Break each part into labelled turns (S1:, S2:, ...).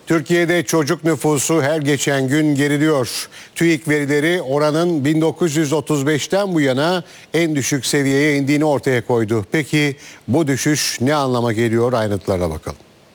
S1: Türkiye'de çocuk nüfusu her geçen gün geriliyor. TÜİK verileri oranın 1935'ten bu yana en düşük seviyeye indiğini ortaya koydu. Peki bu düşüş ne anlama geliyor? Ayrıntılarına bakalım.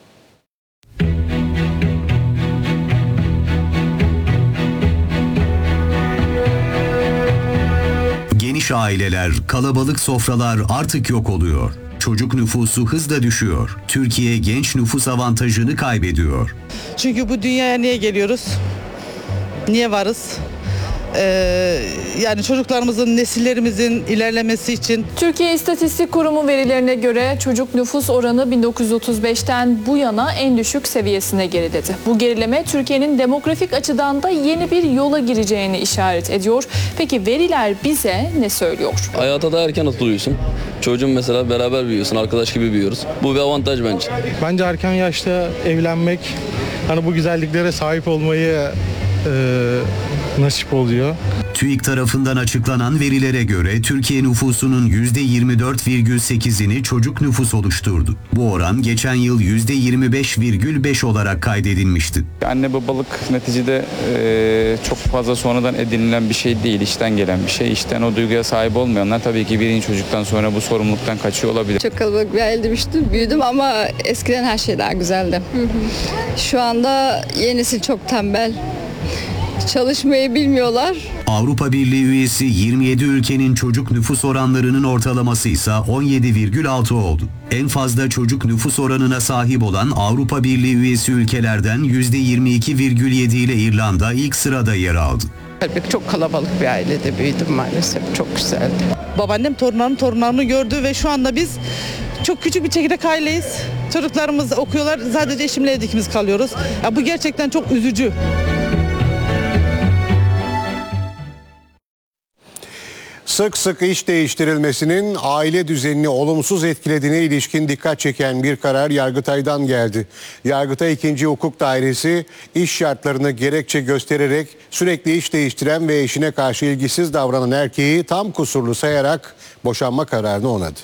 S2: Geniş aileler, kalabalık sofralar artık yok oluyor. Çocuk nüfusu hızla düşüyor. Türkiye genç nüfus avantajını kaybediyor.
S3: Çünkü bu dünyaya niye geliyoruz? Niye varız? Yani çocuklarımızın, nesillerimizin ilerlemesi için.
S4: Türkiye İstatistik Kurumu verilerine göre çocuk nüfus oranı 1935'ten bu yana en düşük seviyesine geriledi. Bu gerileme Türkiye'nin demografik açıdan da yeni bir yola gireceğini işaret ediyor. Peki veriler bize ne söylüyor?
S5: Hayata da erken atılıyorsun. Çocuğun mesela beraber büyüyorsun, arkadaş gibi büyüyoruz. Bu bir avantaj bence.
S6: Bence erken yaşta evlenmek, hani bu güzelliklere sahip olmayı nasip oluyor.
S2: TÜİK tarafından açıklanan verilere göre Türkiye nüfusunun %24,8'ini çocuk nüfus oluşturdu. Bu oran geçen yıl %25,5 olarak kaydedilmişti.
S7: Anne babalık neticede çok fazla sonradan edinilen bir şey değil, işten gelen bir şey. İşten o duyguya sahip olmayanlar tabii ki birinci çocuktan sonra bu sorumluluktan kaçıyor olabilir.
S8: Çok kalabalık bir ailede büyüdüm ama eskiden her şey daha güzeldi. Şu anda yeni nesil çok tembel. Çalışmayı bilmiyorlar.
S2: Avrupa Birliği üyesi 27 ülkenin çocuk nüfus oranlarının ortalaması ise 17,6 oldu. En fazla çocuk nüfus oranına sahip olan Avrupa Birliği üyesi ülkelerden %22,7 ile İrlanda ilk sırada yer aldı.
S9: Çok kalabalık bir ailede büyüdüm maalesef. Çok güzeldi.
S3: Babaannem torunlarını gördü ve şu anda biz çok küçük bir çekirdek aileyiz. Çocuklarımız okuyorlar, sadece eşimle evde ikimiz kalıyoruz. Ya bu gerçekten çok üzücü.
S1: Sık sık iş değiştirilmesinin aile düzenini olumsuz etkilediğine ilişkin dikkat çeken bir karar Yargıtay'dan geldi. Yargıtay 2. Hukuk Dairesi iş şartlarını gerekçe göstererek sürekli iş değiştiren ve eşine karşı ilgisiz davranan erkeği tam kusurlu sayarak boşanma kararını onadı.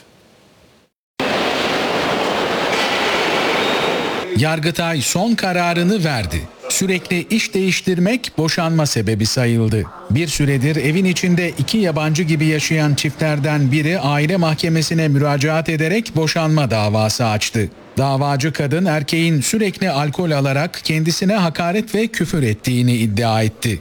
S10: Yargıtay son kararını verdi. Sürekli iş değiştirmek boşanma sebebi sayıldı. Bir süredir evin içinde iki yabancı gibi yaşayan çiftlerden biri aile mahkemesine müracaat ederek boşanma davası açtı. Davacı kadın erkeğin sürekli alkol alarak kendisine hakaret ve küfür ettiğini iddia etti.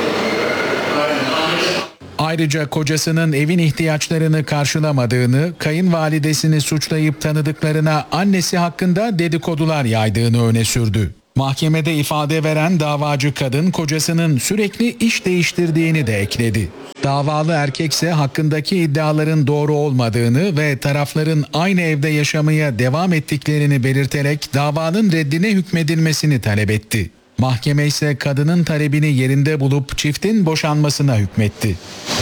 S10: Ayrıca kocasının evin ihtiyaçlarını karşılamadığını, kayınvalidesini suçlayıp tanıdıklarına annesi hakkında dedikodular yaydığını öne sürdü. Mahkemede ifade veren davacı kadın kocasının sürekli iş değiştirdiğini de ekledi. Davalı erkekse hakkındaki iddiaların doğru olmadığını ve tarafların aynı evde yaşamaya devam ettiklerini belirterek davanın reddine hükmedilmesini talep etti. Mahkeme ise kadının talebini yerinde bulup çiftin boşanmasına hükmetti.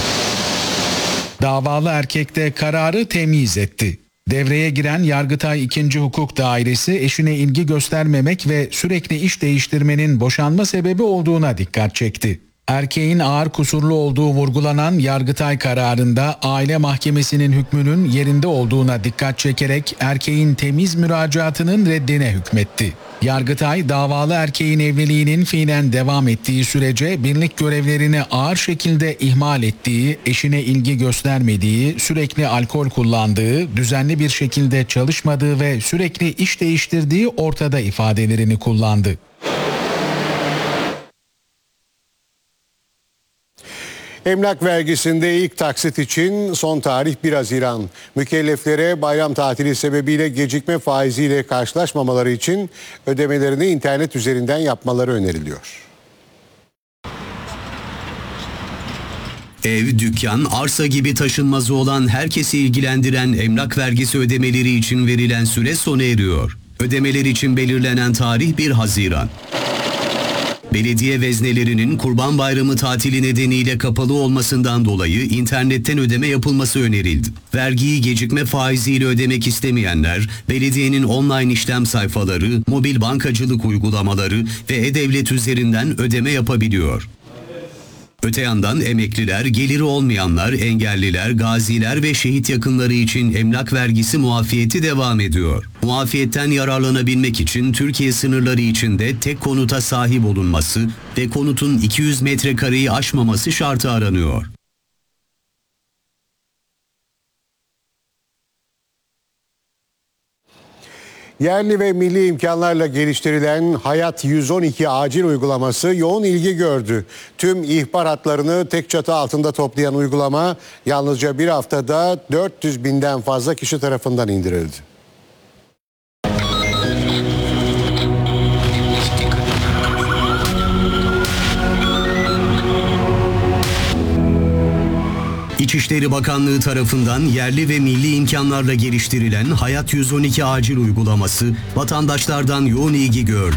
S10: Davalı erkek de kararı temyiz etti. Devreye giren Yargıtay 2. Hukuk Dairesi eşine ilgi göstermemek ve sürekli iş değiştirmenin boşanma sebebi olduğuna dikkat çekti. Erkeğin ağır kusurlu olduğu vurgulanan Yargıtay kararında aile mahkemesinin hükmünün yerinde olduğuna dikkat çekerek erkeğin temiz müracaatının reddine hükmetti. Yargıtay davalı erkeğin evliliğinin fiilen devam ettiği sürece birlik görevlerini ağır şekilde ihmal ettiği, eşine ilgi göstermediği, sürekli alkol kullandığı, düzenli bir şekilde çalışmadığı ve sürekli iş değiştirdiği ortada ifadelerini kullandı.
S1: Emlak vergisinde ilk taksit için son tarih 1 Haziran. Mükelleflere bayram tatili sebebiyle gecikme faiziyle karşılaşmamaları için ödemelerini internet üzerinden yapmaları öneriliyor.
S2: Ev, dükkan, arsa gibi taşınmazı olan herkesi ilgilendiren emlak vergisi ödemeleri için verilen süre sona eriyor. Ödemeler için belirlenen tarih 1 Haziran. Belediye veznelerinin Kurban Bayramı tatili nedeniyle kapalı olmasından dolayı internetten ödeme yapılması önerildi. Vergiyi gecikme faiziyle ödemek istemeyenler, belediyenin online işlem sayfaları, mobil bankacılık uygulamaları ve e-devlet üzerinden ödeme yapabiliyor. Öte yandan emekliler, geliri olmayanlar, engelliler, gaziler ve şehit yakınları için emlak vergisi muafiyeti devam ediyor. Muafiyetten yararlanabilmek için Türkiye sınırları içinde tek konuta sahip olunması ve konutun 200 metrekareyi aşmaması şartı aranıyor.
S1: Yerli ve milli imkanlarla geliştirilen Hayat 112 acil uygulaması yoğun ilgi gördü. Tüm ihbar hatlarını tek çatı altında toplayan uygulama yalnızca bir haftada 400 binden fazla kişi tarafından indirildi.
S2: İçişleri Bakanlığı tarafından yerli ve milli imkanlarla geliştirilen Hayat 112 acil uygulaması vatandaşlardan yoğun ilgi gördü.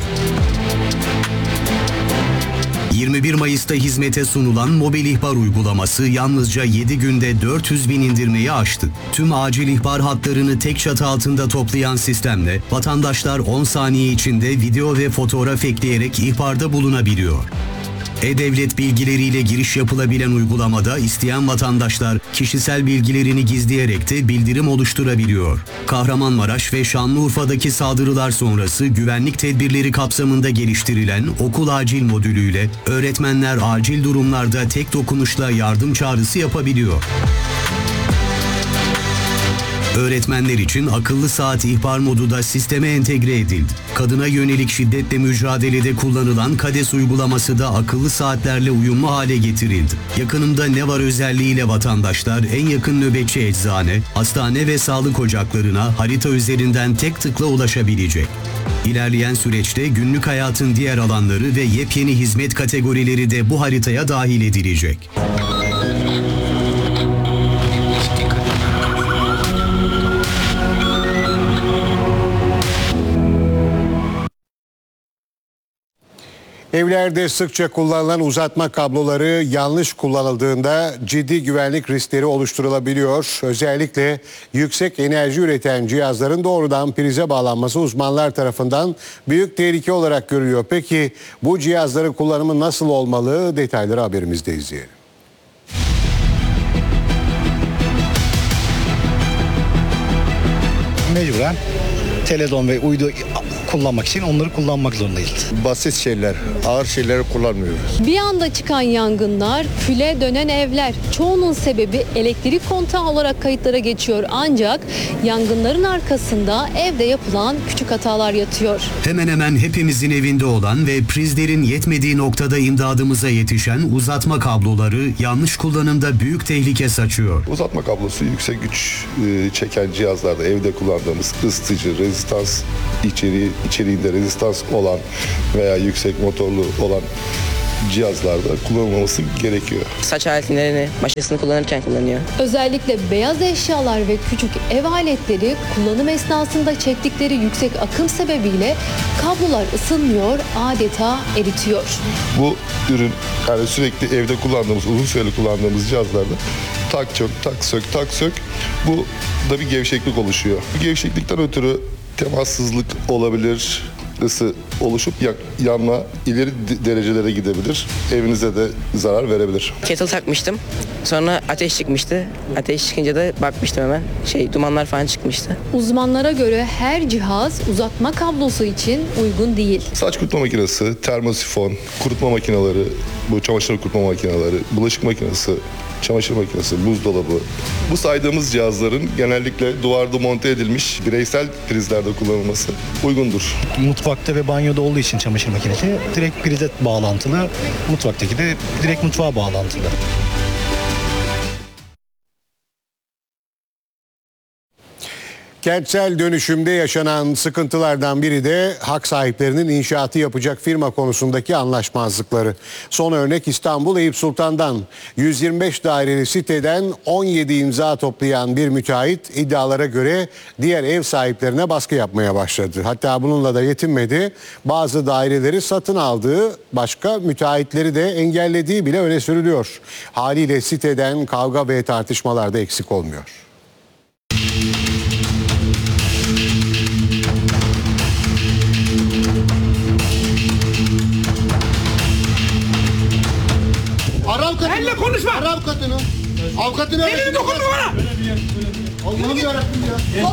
S2: 21 Mayıs'ta hizmete sunulan mobil ihbar uygulaması yalnızca 7 günde 400 bin indirmeyi aştı. Tüm acil ihbar hatlarını tek çatı altında toplayan sistemle vatandaşlar 10 saniye içinde video ve fotoğraf ekleyerek ihbarda bulunabiliyor. E-Devlet bilgileriyle giriş yapılabilen uygulamada isteyen vatandaşlar kişisel bilgilerini gizleyerek de bildirim oluşturabiliyor. Kahramanmaraş ve Şanlıurfa'daki saldırılar sonrası güvenlik tedbirleri kapsamında geliştirilen okul acil modülüyle öğretmenler acil durumlarda tek dokunuşla yardım çağrısı yapabiliyor. Öğretmenler için akıllı saat ihbar modu da sisteme entegre edildi. Kadına yönelik şiddetle mücadelede kullanılan KADES uygulaması da akıllı saatlerle uyumlu hale getirildi. Yakınımda ne var özelliğiyle vatandaşlar en yakın nöbetçi eczane, hastane ve sağlık ocaklarına harita üzerinden tek tıkla ulaşabilecek. İlerleyen süreçte günlük hayatın diğer alanları ve yepyeni hizmet kategorileri de bu haritaya dahil edilecek.
S1: Evlerde sıkça kullanılan uzatma kabloları yanlış kullanıldığında ciddi güvenlik riskleri oluşturulabiliyor. Özellikle yüksek enerji üreten cihazların doğrudan prize bağlanması uzmanlar tarafından büyük tehlike olarak görülüyor. Peki bu cihazların kullanımı nasıl olmalı? Detayları haberimizde izleyelim.
S11: Mecburen telefon ve uydu kullanmak için onları kullanmak zorundayız.
S12: Basit şeyler, ağır şeyleri kullanmıyoruz.
S13: Bir anda çıkan yangınlar, küle dönen evler. Çoğunun sebebi elektrik kontağı olarak kayıtlara geçiyor. Ancak yangınların arkasında evde yapılan küçük hatalar yatıyor.
S2: Hemen hemen hepimizin evinde olan ve prizlerin yetmediği noktada imdadımıza yetişen uzatma kabloları yanlış kullanımda büyük tehlike saçıyor.
S12: Uzatma kablosu yüksek güç çeken cihazlarda evde kullandığımız ısıtıcı, rezistans içeriğinde rezistans olan veya yüksek motorlu olan cihazlarda kullanılmaması gerekiyor.
S14: Saç aletlerini, maşasını kullanırken kullanıyor.
S13: Özellikle beyaz eşyalar ve küçük ev aletleri kullanım esnasında çektikleri yüksek akım sebebiyle kablolar ısınmıyor, adeta eritiyor.
S12: Bu ürün yani sürekli evde kullandığımız, uzun süreli kullandığımız cihazlarda tak sök. Bu da bir gevşeklik oluşuyor. Bu gevşeklikten ötürü temassızlık olabilir, ısı oluşup yanma ileri derecelere gidebilir. Evinize de zarar verebilir.
S14: Kettle takmıştım. Sonra ateş çıkmıştı. Ateş çıkınca da bakmıştım hemen. Dumanlar falan çıkmıştı.
S13: Uzmanlara göre her cihaz uzatma kablosu için uygun değil.
S12: Saç kurutma makinesi, termosifon, kurutma makineleri, bu çamaşır kurutma makineleri, bulaşık makinesi, çamaşır makinesi, buzdolabı. Bu saydığımız cihazların genellikle duvarda monte edilmiş bireysel prizlerde kullanılması uygundur.
S11: Mutfakta ve banyoda olduğu için çamaşır makinesi direkt prize bağlantılı, mutfaktaki de direkt mutfağa bağlantılı.
S1: Kentsel dönüşümde yaşanan sıkıntılardan biri de hak sahiplerinin inşaatı yapacak firma konusundaki anlaşmazlıkları. Son örnek İstanbul Eyüp Sultan'dan 125 daireli siteden 17 imza toplayan bir müteahhit iddialara göre diğer ev sahiplerine baskı yapmaya başladı. Hatta bununla da yetinmedi. Bazı daireleri satın aldığı, başka müteahhitleri de engellediği bile öne sürülüyor. Haliyle siteden kavga ve tartışmalar da eksik olmuyor.
S15: konuşma.
S16: Ara avukatını. Avukatını
S15: Elini dokunma bana.
S16: Allah'ım yarabbim ya.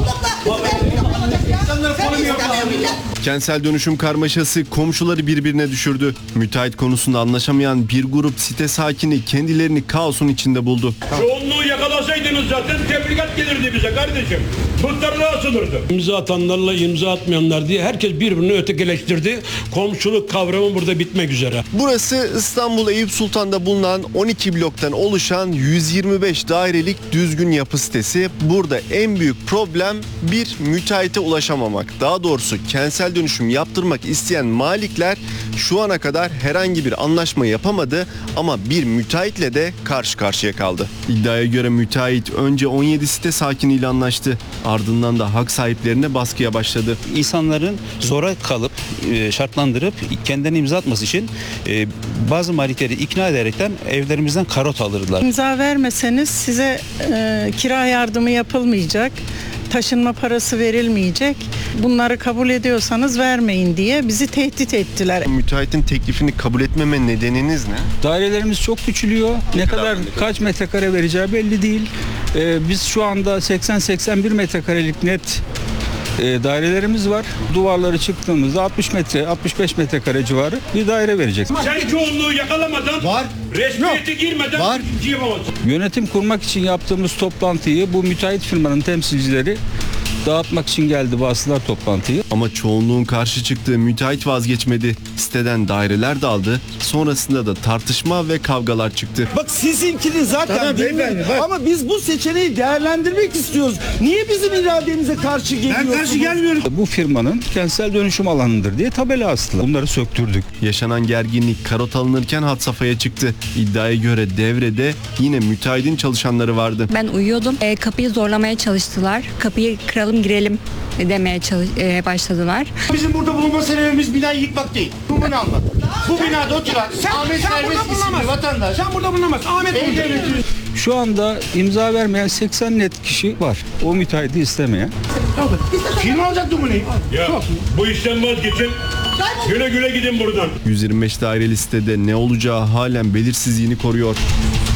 S17: Kentsel dönüşüm karmaşası komşuları birbirine düşürdü. Müteahhit konusunda anlaşamayan bir grup site sakini kendilerini kaosun içinde buldu.
S15: Çoğunluğu yakalasaydınız zaten tebligat gelirdi bize kardeşim. Muhtarlığa asılırdı. İmza atanlarla imza atmayanlar diye herkes birbirini ötekileştirdi. Komşuluk kavramı burada bitmek üzere.
S17: Burası İstanbul Eyüp Sultan'da bulunan 12 bloktan oluşan 125 dairelik düzgün yapı sitesi. Burada en büyük problem bir müteahhite ulaşamamak. Daha doğrusu kentsel dönüşüm yaptırmak isteyen malikler şu ana kadar herhangi bir anlaşma yapamadı ama bir müteahhitle de karşı karşıya kaldı. İddiaya göre müteahhit önce 17 site sakiniyle anlaştı. Ardından da hak sahiplerine baskıya başladı.
S18: İnsanların zora kalıp şartlandırıp kendilerine imza atması için bazı malikleri ikna ederekten evlerimizden karot alırlar.
S19: İmza vermeseniz size kira yardımı yapılmayacak, taşınma parası verilmeyecek. Bunları kabul ediyorsanız vermeyin diye bizi tehdit ettiler.
S17: Müteahhitin teklifini kabul etmeme nedeniniz ne?
S18: Dairelerimiz çok küçülüyor. Ne kadar kaç metrekare vereceği belli değil. Biz şu anda 80-81 metrekarelik net dairelerimiz var. Duvarları çıktığımızda 60 metre, 65 metrekare civarı bir daire verecek.
S15: Sen çoğunluğu yakalamadan, resmiyete girmeden yapamazsın.
S18: Yönetim kurmak için yaptığımız toplantıyı bu müteahhit firmanın temsilcileri dağıtmak için geldi, bastılar toplantıyı.
S17: Ama çoğunluğun karşı çıktığı müteahhit vazgeçmedi. Siteden daireler de aldı. Sonrasında da tartışma ve kavgalar çıktı.
S20: Bak sizinkini zaten bilmiyorum ama biz bu seçeneği değerlendirmek istiyoruz. Niye bizim irademize karşı geliyorsunuz?
S15: Ben karşı gelmiyorum.
S18: Bu firmanın kentsel dönüşüm alanıdır diye tabela astılar. Bunları söktürdük.
S17: Yaşanan gerginlik karot alınırken had safhaya çıktı. İddiaya göre devrede yine müteahhitin çalışanları vardı.
S21: Ben uyuyordum. Kapıyı zorlamaya çalıştılar. Kapıyı kıralım girelim demeye başladılar.
S16: Bizim burada bulunma sebebimiz binayı yıkmak değil. Bunu anlat. Bu binada oturan Ahmet Serbest isimli vatandaş.
S15: Sen burada bulunamaz. Ahmet
S18: Şu anda imza vermeyen 80 net kişi var. O müteahhiti istemeyen.
S16: Firma alacaktı bunu.
S15: Ya bu işten vazgeçin. Güle güle gidin buradan.
S17: 125 daireli sitede ne olacağı halen belirsizliğini koruyor.